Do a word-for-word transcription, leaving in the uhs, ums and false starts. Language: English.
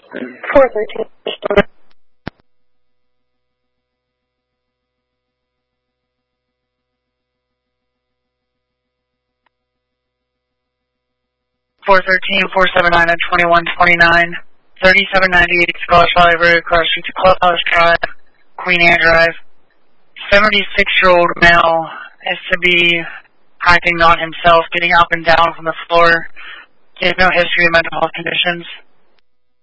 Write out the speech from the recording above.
four thirteen. four thirteen, four seven nine, twenty-one twenty-nine, thirty-seven ninety-eight Scholarship Library, across street to Clubhouse Drive, Queen Anne Drive. seventy-six-year-old male is to be acting on himself, getting up and down from the floor. He has no history of mental health conditions.